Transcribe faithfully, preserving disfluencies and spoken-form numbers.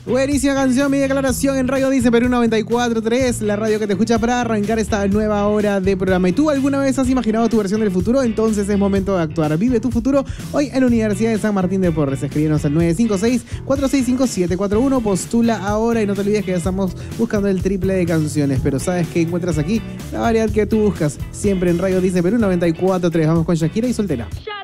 Buenísima canción, mi declaración en Radio Disney Perú noventa y cuatro punto tres, la radio que te escucha para arrancar esta nueva hora de programa. ¿Y tú alguna vez has imaginado tu versión del futuro? Entonces es momento de actuar. Vive tu futuro hoy en la Universidad de San Martín de Porres. Escríbenos al nueve cinco seis, cuatro seis cinco, siete cuatro uno. Postula ahora y no te olvides que ya estamos buscando el triple de canciones. Pero ¿sabes qué encuentras aquí? La variedad que tú buscas siempre en Radio Disney Perú noventa y cuatro punto tres. Vamos con Shakira y Soltera.